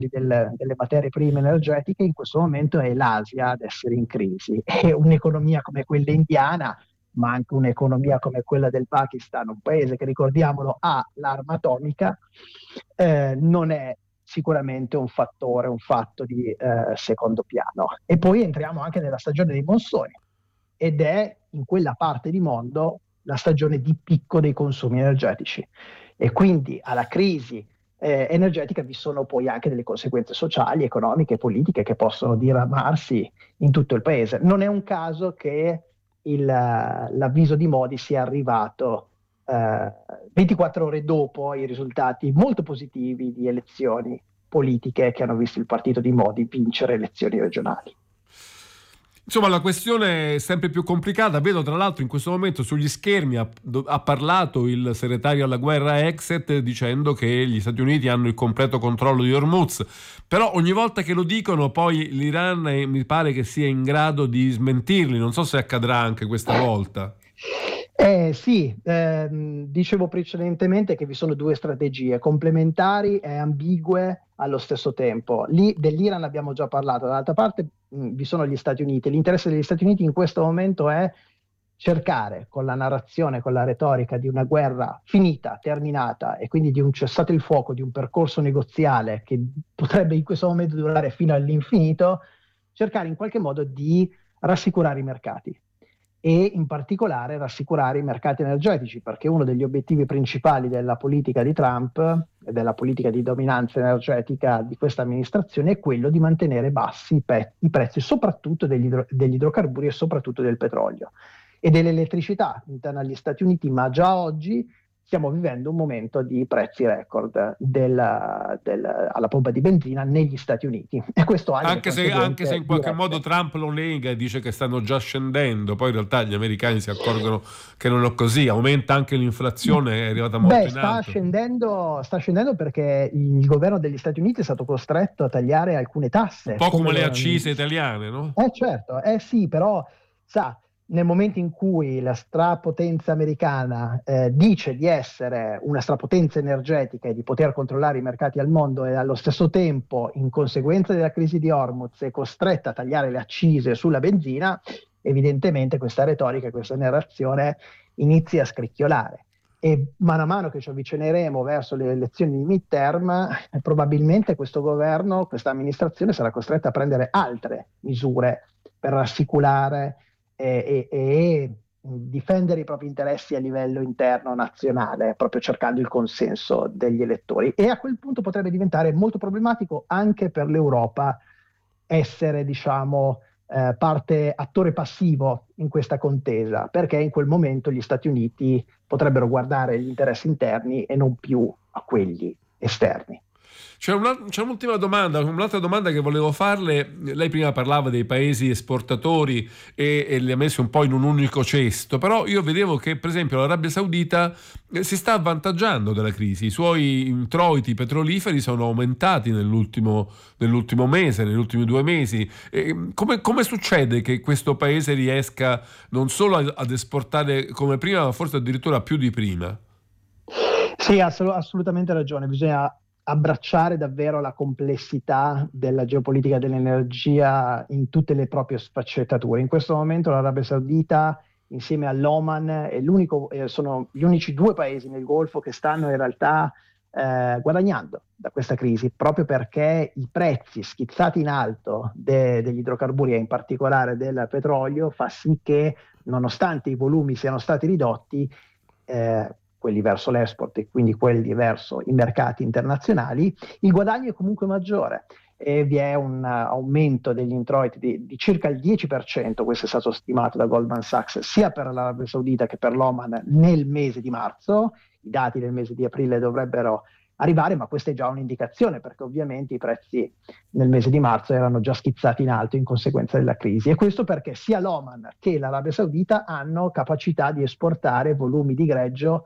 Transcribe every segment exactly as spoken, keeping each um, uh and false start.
del, delle materie prime energetiche, in questo momento è l'Asia ad essere in crisi. E un'economia come quella indiana, ma anche un'economia come quella del Pakistan, un paese che, ricordiamolo, ha l'arma atomica, eh, non è sicuramente un fattore, un fatto di eh, secondo piano. E poi entriamo anche nella stagione dei monsoni, ed è in quella parte di mondo la stagione di picco dei consumi energetici, e quindi alla crisi eh, energetica vi sono poi anche delle conseguenze sociali, economiche e politiche che possono diramarsi in tutto il paese. Non è un caso che il, l'avviso di Modi sia arrivato eh, ventiquattro ore dopo i risultati molto positivi di elezioni politiche che hanno visto il partito di Modi vincere elezioni regionali. Insomma, la questione è sempre più complicata. Vedo tra l'altro in questo momento sugli schermi ha, ha parlato il segretario alla guerra Exet dicendo che gli Stati Uniti hanno il completo controllo di Hormuz, però ogni volta che lo dicono poi l'Iran eh, mi pare che sia in grado di smentirli. Non so se accadrà anche questa volta. Eh, sì, ehm, dicevo precedentemente che vi sono due strategie complementari e ambigue allo stesso tempo. Lì dell'Iran abbiamo già parlato, dall'altra parte mh, vi sono gli Stati Uniti. L'interesse degli Stati Uniti in questo momento è cercare, con la narrazione, con la retorica di una guerra finita, terminata, e quindi di un cessate il fuoco, di un percorso negoziale che potrebbe in questo momento durare fino all'infinito, cercare in qualche modo di rassicurare i mercati, e in particolare rassicurare i mercati energetici, perché uno degli obiettivi principali della politica di Trump e della politica di dominanza energetica di questa amministrazione è quello di mantenere bassi i, pe- i prezzi soprattutto degli, idro- degli idrocarburi e soprattutto del petrolio e dell'elettricità interna agli Stati Uniti, ma già oggi stiamo vivendo un momento di prezzi record del, del, alla pompa di benzina negli Stati Uniti, e questo ha Anche se, anche se in qualche dirette. modo Trump lo nega e dice che stanno già scendendo, poi in realtà gli americani si accorgono che non è così, aumenta anche l'inflazione, è arrivata molto Beh, in sta alto. Scendendo, sta scendendo perché il governo degli Stati Uniti è stato costretto a tagliare alcune tasse. Un po' come, come le accise lo... italiane, no? Eh certo, eh sì, però sa, nel momento in cui la strapotenza americana eh, dice di essere una strapotenza energetica e di poter controllare i mercati al mondo, e allo stesso tempo, in conseguenza della crisi di Hormuz, è costretta a tagliare le accise sulla benzina, evidentemente questa retorica e questa narrazione inizia a scricchiolare. E mano a mano che ci avvicineremo verso le elezioni di midterm, eh, probabilmente questo governo, questa amministrazione sarà costretta a prendere altre misure per rassicurare e, e, e difendere i propri interessi a livello interno nazionale, proprio cercando il consenso degli elettori. E a quel punto potrebbe diventare molto problematico anche per l'Europa essere, diciamo, eh, parte attore passivo in questa contesa, perché in quel momento gli Stati Uniti potrebbero guardare gli interessi interni e non più a quelli esterni. C'è, una, c'è un'ultima domanda, un'altra domanda che volevo farle. Lei prima parlava dei paesi esportatori e, e li ha messi un po' in un unico cesto, però io vedevo che per esempio l'Arabia Saudita si sta avvantaggiando della crisi, i suoi introiti petroliferi sono aumentati nell'ultimo, nell'ultimo mese, negli ultimi due mesi. E come, come succede che questo paese riesca non solo ad esportare come prima, ma forse addirittura più di prima? Sì, ha assolutamente ragione, bisogna abbracciare davvero la complessità della geopolitica dell'energia in tutte le proprie sfaccettature. In questo momento l'Arabia Saudita, insieme all'Oman, è l'unico, eh, sono gli unici due paesi nel Golfo che stanno in realtà eh, guadagnando da questa crisi, proprio perché i prezzi schizzati in alto de- degli idrocarburi e in particolare del petrolio fa sì che, nonostante i volumi siano stati ridotti, eh, quelli verso l'export e quindi quelli verso i mercati internazionali, il guadagno è comunque maggiore e vi è un uh, aumento degli introiti di, di circa il dieci per cento, questo è stato stimato da Goldman Sachs, sia per l'Arabia Saudita che per l'Oman nel mese di marzo. I dati del mese di aprile dovrebbero arrivare, ma questa è già un'indicazione, perché ovviamente i prezzi nel mese di marzo erano già schizzati in alto in conseguenza della crisi, e questo perché sia l'Oman che l'Arabia Saudita hanno capacità di esportare volumi di greggio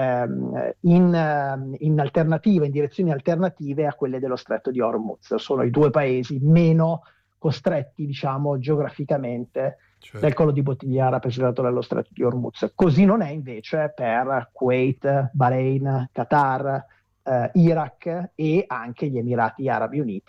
In, in alternativa, in direzioni alternative a quelle dello stretto di Hormuz. Sono i due paesi meno costretti, diciamo, geograficamente, certo, del collo di bottiglia rappresentato dallo stretto di Hormuz. Così non è invece per Kuwait, Bahrain, Qatar, eh, Iraq e anche gli Emirati Arabi Uniti